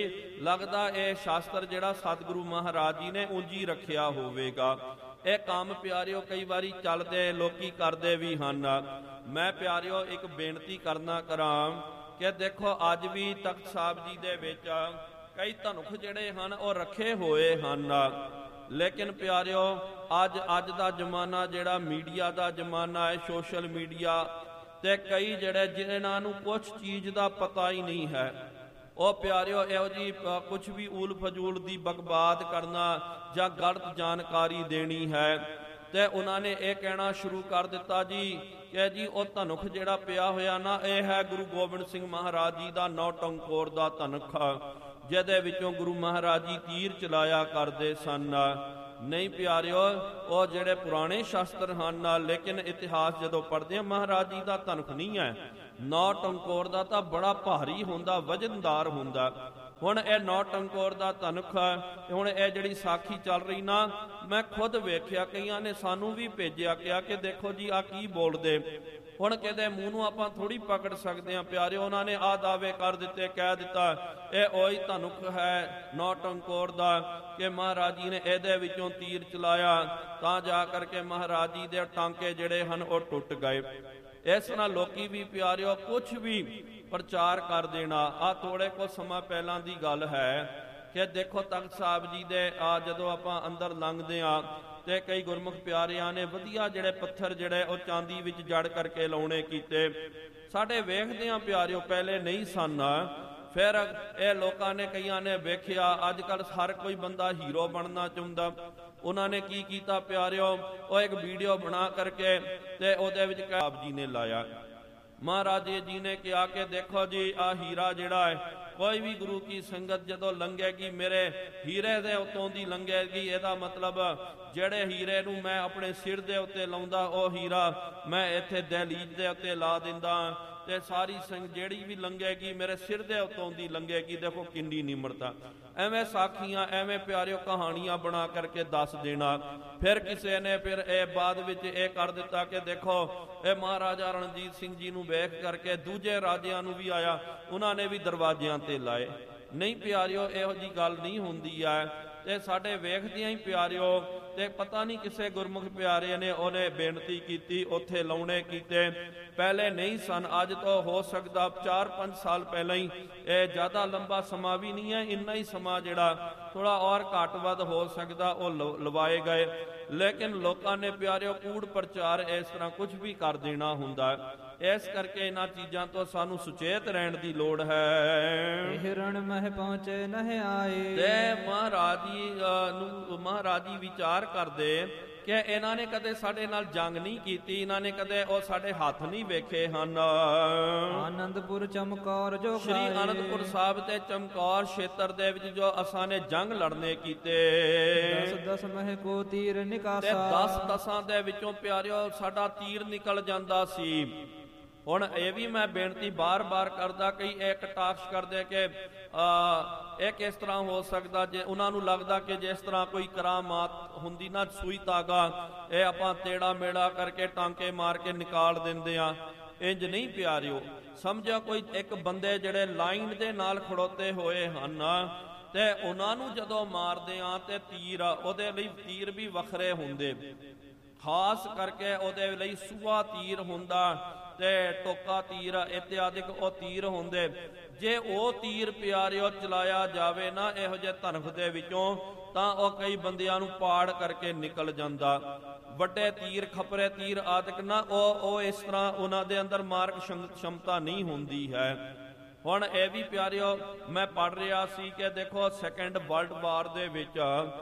लगदा ये शास्त्र जिहड़ा सतगुरु महाराज जी ने ਉਂਝ ਹੀ रखिया होवेगा। ਇਹ ਕੰਮ ਪਿਆਰਿਓ ਕਈ ਵਾਰੀ ਚੱਲਦੇ ਲੋਕੀ ਕਰਦੇ ਵੀ ਹਨ। ਮੈਂ ਪਿਆਰਿਓ ਇੱਕ ਬੇਨਤੀ ਕਰਨਾ ਕਰਾਂ ਕਿ ਦੇਖੋ ਅੱਜ ਵੀ ਤਖਤ ਸਾਹਿਬ ਜੀ ਦੇ ਵਿੱਚ ਕਈ ਧਨੁਖ ਜਿਹੜੇ ਹਨ ਉਹ ਰੱਖੇ ਹੋਏ ਹਨ, ਲੇਕਿਨ ਪਿਆਰਿਓ ਅੱਜ ਦਾ ਜ਼ਮਾਨਾ ਜਿਹੜਾ ਮੀਡੀਆ ਦਾ ਜ਼ਮਾਨਾ ਹੈ, ਸੋਸ਼ਲ ਮੀਡੀਆ ਤੇ ਕਈ ਜਿਹੜੇ ਜਿਨ੍ਹਾਂ ਨੂੰ ਕੁਛ ਚੀਜ਼ ਦਾ ਪਤਾ ਹੀ ਨਹੀਂ ਹੈ, ਉਹ ਪਿਆਰਿਓ ਇਹੋ ਜੀ ਕੁਛ ਵੀ ਊਲ ਫਜੂਲ ਦੀ ਬਕਵਾਦ ਕਰਨਾ ਜਾਂ ਗਲਤ ਜਾਣਕਾਰੀ ਦੇਣੀ ਹੈ। ਤੇ ਉਹਨਾਂ ਨੇ ਇਹ ਕਹਿਣਾ ਸ਼ੁਰੂ ਕਰ ਦਿੱਤਾ ਜੀ ਕਿ ਜੀ ਉਹ ਧਨੁਖ ਜਿਹੜਾ ਪਿਆ ਹੋਇਆ ਨਾ ਇਹ ਹੈ ਗੁਰੂ ਗੋਬਿੰਦ ਸਿੰਘ ਮਹਾਰਾਜ ਜੀ ਦਾ 9 ਟੰਕੋਰ ਦਾ ਧਨੁਖ, ਜਿਹਦੇ ਵਿੱਚੋਂ ਗੁਰੂ ਮਹਾਰਾਜ ਜੀ ਤੀਰ ਚਲਾਇਆ ਕਰਦੇ ਸਨ। ਨਹੀਂ ਪਿਆਰਿਓ, ਉਹ ਜਿਹੜੇ ਪੁਰਾਣੇ ਸ਼ਾਸਤਰ ਹਨ, ਲੇਕਿਨ ਇਤਿਹਾਸ ਜਦੋਂ ਪੜ੍ਹਦੇ ਆ ਮਹਾਰਾਜ ਜੀ ਦਾ ਧਨੁਖ ਨਹੀਂ ਹੈ। 9 ਟੰਕੋਰ ਦਾ ਤਾਂ ਬੜਾ ਭਾਰੀ ਹੁੰਦਾ, ਵਜਨਦਾਰ ਹੁੰਦਾ। ਹੁਣ ਇਹ 9 ਟੰਕੋਰ ਦਾ ਧਨੁਖ ਤੇ ਹੁਣ ਇਹ ਜਿਹੜੀ ਸਾਖੀ ਚੱਲ ਰਹੀ ਨਾ, ਮੈਂ ਖੁਦ ਵੇਖਿਆ ਕਈਆਂ ਨੇ ਸਾਨੂੰ ਵੀ ਭੇਜਿਆ ਕਿਹਾ ਕਿ ਦੇਖੋ ਜੀ ਆ ਕੀ ਬੋਲਦੇ। ਹੁਣ ਕਿਤੇ ਮੂੰਹ ਨੂੰ ਆਪਾਂ ਥੋੜੀ ਪਕੜ ਸਕਦੇ ਹਾਂ ਪਿਆਰਿਓ। ਉਹਨਾਂ ਨੇ ਆਹ ਦਾਅਵੇ ਕਰ ਦਿੱਤੇ, ਕਹਿ ਦਿੱਤਾ ਇਹ ਉਹੀ ਧਨੁਖ ਹੈ 9 ਟੰਕੋਰ ਦਾ ਕਿ ਮਹਾਰਾਜ ਜੀ ਨੇ ਇਹਦੇ ਵਿੱਚੋਂ ਤੀਰ ਚਲਾਇਆ ਤਾਂ ਜਾ ਕਰਕੇ ਮਹਾਰਾਜ ਜੀ ਦੇ ਟਾਂਕੇ ਜਿਹੜੇ ਹਨ ਉਹ ਟੁੱਟ ਗਏ। ਇਸ ਤਰ੍ਹਾਂ ਲੋਕੀ ਵੀ ਪਿਆਰਿਓ ਕੁਛ ਵੀ ਪ੍ਰਚਾਰ ਕਰ ਦੇਣਾ। ਆ ਥੋੜੇ ਕੁ ਸਮਾਂ ਪਹਿਲਾਂ ਦੀ ਗੱਲ ਹੈ ਕਿ ਦੇਖੋ ਤਖਤ ਸਾਹਿਬ ਜੀ ਦੇ ਜਦੋਂ ਆਪਾਂ ਅੰਦਰ ਲੰਘਦੇ ਆ ਤੇ ਕਈ ਗੁਰਮੁਖ ਪਿਆਰਿਆਂ ਨੇ ਵਧੀਆ ਜਿਹੜੇ ਪੱਥਰ ਜਿਹੜੇ ਉਹ ਚਾਂਦੀ ਵਿੱਚ ਜੜ ਕਰਕੇ ਲਾਉਣੇ ਕੀਤੇ। ਸਾਡੇ ਵੇਖਦੇ ਆ ਪਿਆਰਿਓ ਪਹਿਲੇ ਨਹੀਂ ਸਨ, ਫਿਰ ਇਹ ਲੋਕਾਂ ਨੇ ਕਈਆਂ ਨੇ ਵੇਖਿਆ ਅੱਜ ਕੱਲ੍ਹ ਹਰ ਕੋਈ ਬੰਦਾ ਹੀਰੋ ਬਣਨਾ ਚਾਹੁੰਦਾ। ਉਹਨਾਂ ਨੇ ਕੀ ਕੀਤਾ ਪਿਆਰਿਓ, ਉਹ ਇੱਕ ਵੀਡੀਓ ਬਣਾ ਕਰਕੇ ਤੇ ਉਹਦੇ ਵਿੱਚ ਆਪ ਜੀ ਨੇ ਲਾਇਆ। ਮਹਾਰਾਜ ਜੀ ਨੇ ਕਿਹਾ ਕਿ ਦੇਖੋ ਜੀ ਆ ਹੀਰਾ ਜਿਹੜਾ ਹੈ, ਕੋਈ ਵੀ ਗੁਰੂ ਕੀ ਸੰਗਤ ਜਦੋਂ ਲੰਘੇਗੀ ਮੇਰੇ ਹੀਰੇ ਦੇ ਉੱਤੋਂ ਦੀ ਲੰਘੇਗੀ, ਇਹਦਾ ਮਤਲਬ ਜਿਹੜੇ ਹੀਰੇ ਨੂੰ ਮੈਂ ਆਪਣੇ ਸਿਰ ਦੇ ਉੱਤੇ ਲਾਉਂਦਾ ਉਹ ਹੀਰਾ ਮੈਂ ਇੱਥੇ ਦਹਲੀਜ਼ ਦੇ ਉੱਤੇ ਲਾ ਦਿੰਦਾ ਤੇ ਸਾਰੀ ਸੰਗਤ ਜਿਹੜੀ ਵੀ ਲੰਘੇਗੀ ਮੇਰੇ ਸਿਰ ਦੇ ਉੱਤੋਂ ਦੀ ਲੰਘੇਗੀ। ਦੇਖੋ ਕਿੰਨੀ ਨਿਮਰਤਾ। ਐਵੇਂ ਸਾਖੀਆਂ ਐਵੇਂ ਪਿਆਰਿਓ ਕਹਾਣੀਆਂ ਬਣਾ ਕਰਕੇ ਦੱਸ ਦੇਣਾ। ਫਿਰ ਕਿਸੇ ਨੇ ਫਿਰ ਇਹ ਬਾਅਦ ਵਿੱਚ ਇਹ ਕਰ ਦਿੱਤਾ ਕਿ ਦੇਖੋ ਇਹ ਮਹਾਰਾਜਾ ਰਣਜੀਤ ਸਿੰਘ ਜੀ ਨੂੰ ਵੇਖ ਕਰਕੇ ਦੂਜੇ ਰਾਜਿਆਂ ਨੂੰ ਵੀ ਆਇਆ, ਉਹਨਾਂ ਨੇ ਵੀ ਦਰਵਾਜ਼ਿਆਂ ਤੇ ਲਾਏ। ਨਹੀਂ ਪਿਆਰਿਓ, ਇਹੋ ਜੀ ਗੱਲ ਨਹੀਂ ਹੁੰਦੀ ਹੈ। ਤੇ ਸਾਡੇ ਵੇਖਦਿਆਂ ਹੀ ਪਿਆਰਿਓ ਤੇ ਪਤਾ ਨਹੀਂ ਕਿਸੇ ਗੁਰਮੁਖ ਪਿਆਰੇ ਨੇ ਉਹਨੇ ਬੇਨਤੀ ਕੀਤੀ, ਉੱਥੇ ਲਾਉਣੇ ਕੀਤੇ। ਪਹਿਲੇ ਨਹੀਂ ਸਨ, ਅੱਜ ਤੋਂ ਹੋ ਸਕਦਾ 4-5 ਸਾਲ ਪਹਿਲਾਂ ਹੀ, ਇਹ ਜ਼ਿਆਦਾ ਲੰਬਾ ਸਮਾਂ ਵੀ ਨਹੀਂ ਹੈ, ਇੰਨਾ ਹੀ ਸਮਾਂ ਜਿਹੜਾ ਥੋੜਾ ਔਰ ਘੱਟ ਵੱਧ ਹੋ ਸਕਦਾ ਉਹ ਲਵਾਏ ਗਏ। ਲੇਕਿਨ ਲੋਕਾਂ ਨੇ ਪਿਆਰਿਓ ਕੂੜ ਪ੍ਰਚਾਰ ਇਸ ਤਰ੍ਹਾਂ ਕੁਝ ਵੀ ਕਰ ਦੇਣਾ ਹੁੰਦਾ। ਇਸ ਕਰਕੇ ਇਹਨਾਂ ਚੀਜ਼ਾਂ ਤੋਂ ਸਾਨੂੰ ਸੁਚੇਤ ਰਹਿਣ ਦੀ ਲੋੜ ਹੈ। ਹਿਰਣ ਮਹਿ ਪਹੁੰਚੇ ਨਹਿ ਆਏ। ਤੇ ਮਹਾਰਾਜ ਜੀ ਵਿਚਾਰ ਕਰਦੇ ਕਿ ਇਹਨਾਂ ਨੇ ਕਦੇ ਸਾਡੇ ਨਾਲ ਜੰਗ ਨਹੀਂ ਕੀਤੀ, ਇਹਨਾਂ ਨੇ ਕਦੇ ਉਹ ਸਾਡੇ ਹੱਥ ਨਹੀਂ ਵੇਖੇ ਹਨ। ਆਨੰਦਪੁਰ ਚਮਕੌਰ ਜੋ ਸ਼੍ਰੀ ਆਨੰਦਪੁਰ ਸਾਹਿਬ ਤੇ ਚਮਕੌਰ ਖੇਤਰ ਦੇ ਵਿੱਚ ਜੋ ਅਸਾਂ ਨੇ ਜੰਗ ਲੜਨੇ ਕੀਤੇ, 10 ਮਹਿ ਕੋ ਤੀਰ ਨਿਕਾਸਾ। 10 ਦੇ ਵਿੱਚੋਂ ਪਿਆਰਿਓ ਸਾਡਾ ਤੀਰ ਨਿਕਲ ਜਾਂਦਾ ਸੀ। ਹੁਣ ਇਹ ਵੀ ਮੈਂ ਬੇਨਤੀ ਬਾਰ-ਬਾਰ ਕਰਦਾ, ਕਈ ਇਹ ਕਟਾਕਸ਼ ਕਰਦੇ ਕਿ ਇਹ ਕਿਸ ਤਰ੍ਹਾਂ ਹੋ ਸਕਦਾ, ਜੇ ਉਹਨਾਂ ਨੂੰ ਲੱਗਦਾ ਕਿ ਜਿਸ ਤਰ੍ਹਾਂ ਕੋਈ ਕਰਾਮਾਤ ਹੁੰਦੀ ਨਾ, ਸੂਈ ਧਾਗਾ ਇਹ ਆਪਾਂ ਤੇੜਾ ਮੇੜਾ ਕਰਕੇ ਟਾਂਕੇ ਮਾਰ ਕੇ ਨਿਕਾਲ ਦਿੰਦੇ ਆ, ਇੰਜ ਨਹੀਂ ਪਿਆਰਿਓ। ਸਮਝਿਆ ਕੋਈ ਇੱਕ ਬੰਦੇ ਜਿਹੜੇ ਲਾਈਨ ਦੇ ਨਾਲ ਖੜੋਤੇ ਹੋਏ ਹਨ ਤੇ ਉਹਨਾਂ ਨੂੰ ਜਦੋਂ ਮਾਰਦੇ ਆ ਤੇ ਤੀਰ ਉਹਦੇ ਲਈ ਤੀਰ ਵੀ ਵੱਖਰੇ ਹੁੰਦੇ, ਖਾਸ ਕਰਕੇ ਉਹਦੇ ਲਈ ਸੂਆ ਤੀਰ ਹੁੰਦਾ ਤੇ ਟੋਕਾ ਤੀਰ ਇਤਿਆਦਿਕ ਉਹ ਤੀਰ ਹੁੰਦੇ। ਜੇ ਉਹ ਤੀਰ ਪਿਆਰਿਓ ਚਲਾਇਆ ਜਾਵੇ ਨਾ ਇਹੋ ਜਿਹੇ ਧਨੁਖ ਦੇ ਵਿੱਚੋਂ ਤਾਂ ਉਹ ਕਈ ਬੰਦਿਆਂ ਨੂੰ ਪਾੜ ਕਰਕੇ ਨਿਕਲ ਜਾਂਦਾ। ਵੱਡੇ ਤੀਰ ਖਪਰੇ ਤੀਰ ਆਦਿਕ ਨਾ ਉਹ ਇਸ ਤਰ੍ਹਾਂ ਉਹਨਾਂ ਦੇ ਅੰਦਰ ਮਾਰਕ ਸ਼ਮਤਾ ਨਹੀਂ ਹੁੰਦੀ ਹੈ। ਹੁਣ ਇਹ ਵੀ ਪਿਆਰਿਓ ਮੈਂ ਪੜ੍ਹ ਰਿਹਾ ਸੀ ਕਿ ਦੇਖੋ ਸੈਕੰਡ ਵਰਲਡ ਵਾਰ ਦੇ ਵਿੱਚ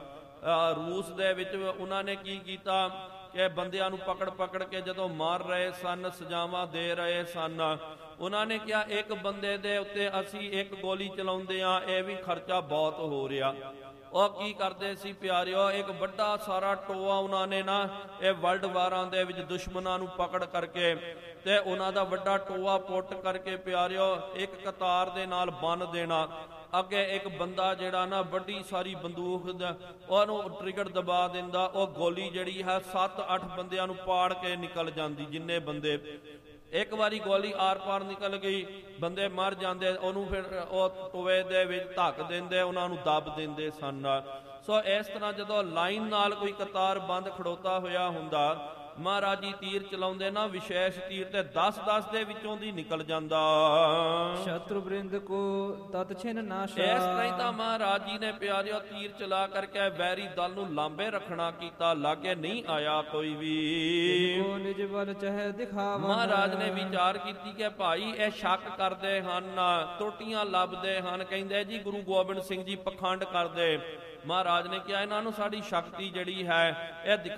ਰੂਸ ਦੇ ਵਿੱਚ ਉਹਨਾਂ ਨੇ ਕੀ ਕੀਤਾ ਕਿ ਬੰਦਿਆਂ ਨੂੰ ਪਕੜ ਕੇ ਜਦੋਂ ਮਾਰ ਰਹੇ ਸਨ, ਸਜ਼ਾਵਾਂ ਦੇ ਰਹੇ ਸਨ, ਉਹਨਾਂ ਨੇ ਕਿਹਾ ਇੱਕ ਬੰਦੇ ਦੇ ਉੱਤੇ ਅਸੀਂ ਇੱਕ ਗੋਲੀ ਚਲਾਉਂਦੇ ਆ, ਇਹ ਵੀ ਖਰਚਾ ਬਹੁਤ ਹੋ ਰਿਹਾ। ਉਹ ਕੀ ਕਰਦੇ ਸੀ ਪਿਆਰਿਓ, ਇੱਕ ਵੱਡਾ ਸਾਰਾ ਟੋਆ ਉਹਨਾਂ ਨੇ ਨਾ ਇਹ ਵਰਲਡ ਵਾਰਾਂ ਦੇ ਵਿੱਚ ਦੁਸ਼ਮਣਾਂ ਨੂੰ ਪਕੜ ਕਰਕੇ ਤੇ ਉਹਨਾਂ ਦਾ ਵੱਡਾ ਟੋਆ ਪੁੱਟ ਕਰਕੇ ਪਿਆਰਿਓ ਇੱਕ ਕਤਾਰ ਦੇ ਨਾਲ ਬੰਨ ਦੇਣਾ। ਅੱਗੇ ਇੱਕ ਬੰਦਾ ਜਿਹੜਾ ਨਾ ਵੱਡੀ ਸਾਰੀ ਬੰਦੂਕ ਉਹਨੂੰ ਟ੍ਰਿਗਰ ਦਬਾ ਦਿੰਦਾ, ਉਹ ਗੋਲੀ ਜਿਹੜੀ ਹੈ 7-8 ਬੰਦਿਆਂ ਨੂੰ ਪਾੜ ਕੇ ਨਿਕਲ ਜਾਂਦੀ ਜਿੰਨੇ ਬੰਦੇ। ਇੱਕ ਵਾਰੀ ਗੋਲੀ ਆਰ ਪਾਰ ਨਿਕਲ ਗਈ, ਬੰਦੇ ਮਰ ਜਾਂਦੇ, ਉਹਨੂੰ ਫਿਰ ਉਹ ਟੋਏ ਦੇ ਵਿੱਚ ਧੱਕ ਦਿੰਦੇ, ਉਹਨਾਂ ਨੂੰ ਦੱਬ ਦਿੰਦੇ ਸਨ। ਸੋ ਇਸ ਤਰ੍ਹਾਂ ਜਦੋਂ ਲਾਈਨ ਨਾਲ ਕੋਈ ਕਤਾਰ ਬੰਦ ਖੜੋਤਾ ਹੋਇਆ ਹੁੰਦਾ, ਮਹਾਰਾਜ ਜੀ ਤੀਰ ਚਲਾਉਂਦੇ ਨਾ, ਵਿਸ਼ੇਸ਼ ਤੀਰ ਤੇ 10-10 ਦੇ ਵਿੱਚੋਂ ਦੀ ਨਿਕਲ ਜਾਂਦਾ। ਸ਼ਤਰੂ ਬ੍ਰਿੰਦ ਕੋ ਤਤ ਛਿਨ ਨਾਸ਼ਾ। ਇਸ ਤਰ੍ਹਾਂ ਹੀ ਤਾਂ ਮਹਾਰਾਜ ਜੀ ਨੇ ਪਿਆਰਿਓ ਤੀਰ ਚਲਾ ਕਰਕੇ ਵੈਰੀ ਦਲ ਨੂੰ ਲਾਂਬੇ ਰੱਖਣਾ ਕੀਤਾ, ਲਾਗੇ ਨਹੀਂ ਆਇਆ ਕੋਈ ਵੀ। ਕੋ ਨਿਜ ਬਲ ਚਹਿ ਦਿਖਾਵਨ। ਮਹਾਰਾਜ ਨੇ ਵਿਚਾਰ ਕੀਤੀ ਕਿ ਭਾਈ ਇਹ ਸ਼ੱਕ ਕਰਦੇ ਹਨ, ਟੋਟੀਆਂ ਲੱਭਦੇ ਹਨ, ਕਹਿੰਦੇ ਜੀ ਗੁਰੂ ਗੋਬਿੰਦ ਸਿੰਘ ਜੀ ਪਖੰਡ ਕਰਦੇ। ਮਹਾਰਾਜ ਨੇ ਕਿਹਾ ਇਹਨਾਂ ਨੂੰ ਸਾਡੀ ਸ਼ਕਤੀ ਜਿਹੜੀ ਹੈ ਇਹ